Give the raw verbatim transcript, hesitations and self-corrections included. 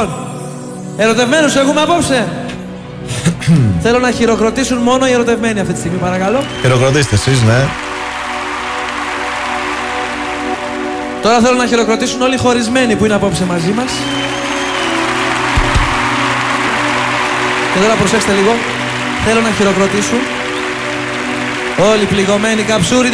Λοιπόν, ερωτευμένους έχουμε απόψε. Θέλω να χειροκροτήσουν μόνο οι ερωτευμένοι αυτή τη στιγμή, παρακαλώ. Χειροκροτήστε εσείς, ναι. Τώρα θέλω να χειροκροτήσουν όλοι οι χωρισμένοι που είναι απόψε μαζί μας. Και τώρα προσέξτε λίγο. Θέλω να χειροκροτήσουν όλοι οι πληγωμένοι καψούριδες.